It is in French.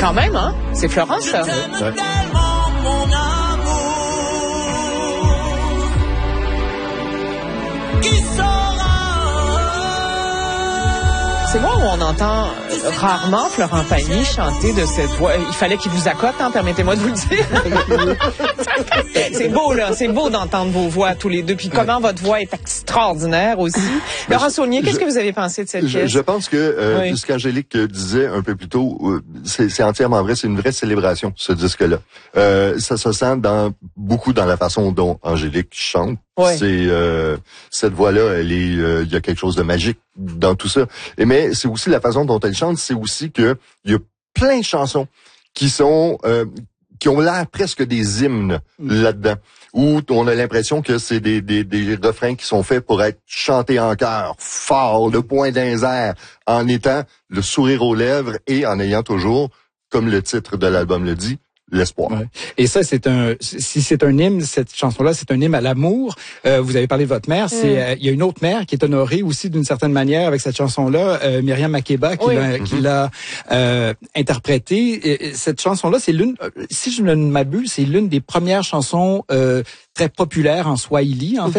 Quand même, hein? C'est Florence, ça. Ouais. C'est moi où on entend rarement Florent Pagny chanter de cette voix. Il fallait qu'il vous accote, hein, permettez-moi de vous le dire. C'est beau, là. C'est beau d'entendre vos voix tous les deux. Puis comment votre voix est extraordinaire aussi. Laurent Saulnier, qu'est-ce que vous avez pensé de cette pièce? Je pense que ce qu'Angélique disait un peu plus tôt, c'est entièrement vrai. C'est une vraie célébration, ce disque-là. Ça se sent beaucoup dans la façon dont Angélique chante. Ouais. C'est cette voix-là, il y a quelque chose de magique dans tout ça. Mais c'est aussi la façon dont elle chante, c'est aussi que il y a plein de chansons qui sont qui ont l'air presque des hymnes là-dedans, où on a l'impression que c'est des refrains qui sont faits pour être chantés en chœur, fort, le poing dans les airs, en étant le sourire aux lèvres et en ayant toujours, comme le titre de l'album le dit, l'espoir. Ouais. Et ça, si c'est un hymne, cette chanson-là, c'est un hymne à l'amour. Vous avez parlé de votre mère. Il y a une autre mère qui est honorée aussi d'une certaine manière avec cette chanson-là, Myriam Makeba, qui l'a interprétée. Et cette chanson-là, c'est si je ne m'abuse, c'est l'une des premières chansons très populaires en swahili, en fait.